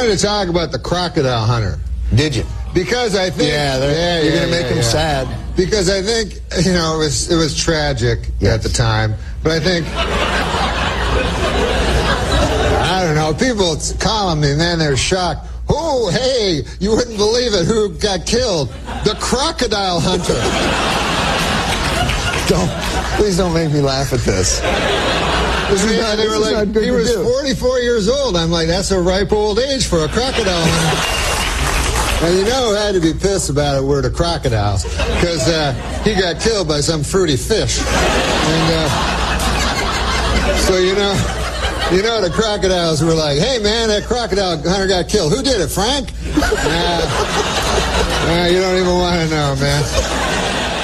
wanted to talk about the crocodile hunter. Did you? Because I think... you're going to make him sad. Because I think, you know, it was tragic at the time. But I think... I don't know. People calling me, man, they're shocked. Oh, hey, you wouldn't believe it. Who got killed? The crocodile hunter. Please don't make me laugh at this. They were like, he was 44 years old. I'm like, that's a ripe old age for a crocodile hunter. And you know who had to be pissed about it were the crocodiles. Because he got killed by some fruity fish. And so, you know, the crocodiles were like, hey, man, that crocodile hunter got killed. Who did it, Frank? Nah, you don't even want to know, man.